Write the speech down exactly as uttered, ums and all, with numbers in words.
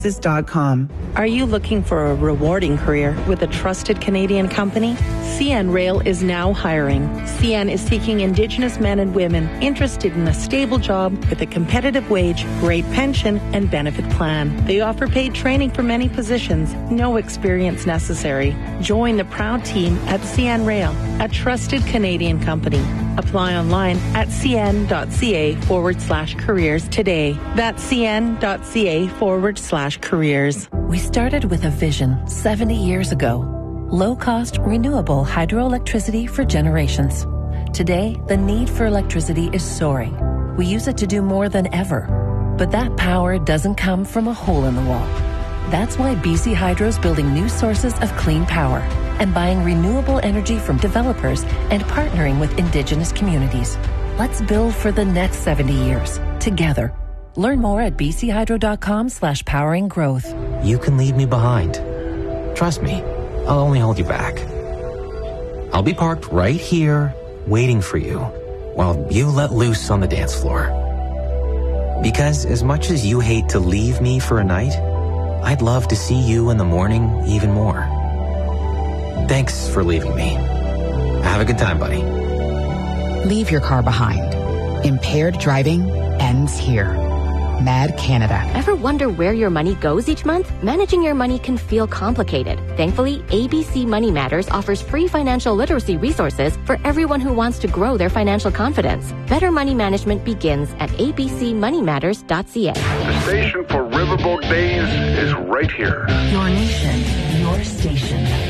dot com. Are you looking for a rewarding career with a trusted Canadian company? C N Rail is now hiring. C N is seeking Indigenous men and women interested in a stable job with a competitive wage, great pension, and benefit plan. They offer paid training for many positions, no experience necessary. Join the proud team at C N Rail, a trusted Canadian company. Apply online at cn.ca forward slash careers today. That's cn.ca forward slash careers. We started with a vision seventy years ago. Low-cost, renewable hydroelectricity for generations. Today, the need for electricity is soaring. We use it to do more than ever. But that power doesn't come from a hole in the wall. That's why B C Hydro's building new sources of clean power and buying renewable energy from developers and partnering with Indigenous communities. Let's build for the next seventy years, together. Learn more at bchydro.com slash powering growth. You can leave me behind. Trust me, I'll only hold you back. I'll be parked right here, waiting for you, while you let loose on the dance floor. Because as much as you hate to leave me for a night, I'd love to see you in the morning even more. Thanks for leaving me. Have a good time, buddy. Leave your car behind. Impaired driving ends here. Mad Canada. Ever wonder where your money goes each month? Managing your money can feel complicated. Thankfully, A B C Money Matters offers free financial literacy resources for everyone who wants to grow their financial confidence. Better money management begins at a b c money matters dot c a. The station for Riverboat Days is right here. Your nation, your station.